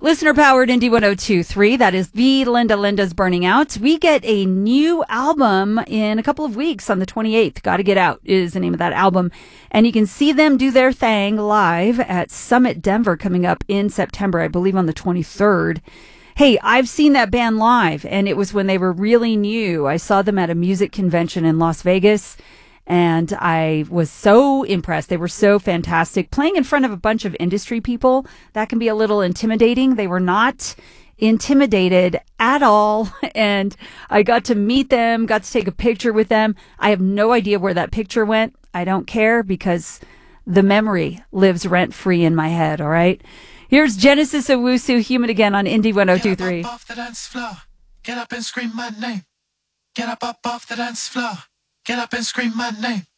Listener-powered Indie 102.3. That is the Linda's Burning Out. We get a new album in a couple of weeks on the 28th. Gotta Get Out is the name of that album. And you can see them do their thing live at Summit Denver coming up in September, I believe on the 23rd. Hey, I've seen that band live, and it was when they were really new. I saw them at a music convention in Las Vegas, and I was so impressed. They were so fantastic. Playing in front of a bunch of industry people, that can be a little intimidating. They were not intimidated at all. And I got to meet them, got to take a picture with them. I have no idea where that picture went. I don't care because the memory lives rent-free in my head, all right? Here's Genesis Owusu, Human Again on Indie 102.3. Get up off the dance floor. Get up and scream my name. Get up off the dance floor. Get up and scream my name.